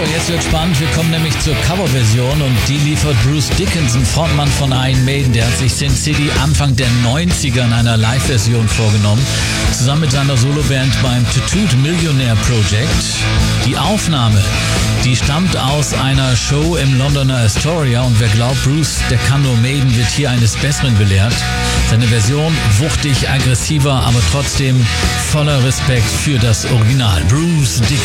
Jetzt wird spannend. Wir kommen nämlich zur Coverversion und die liefert Bruce Dickinson, Frontmann von Iron Maiden. Der hat sich Sin City Anfang der 90er in einer Live-Version vorgenommen, zusammen mit seiner Soloband beim Tattooed Millionaire Project. Die Aufnahme, die stammt aus einer Show im Londoner Astoria und wer glaubt, Bruce, der kann nur Maiden, wird hier eines Besseren belehrt. Seine Version wuchtig, aggressiver, aber trotzdem voller Respekt für das Original. Bruce Dickinson.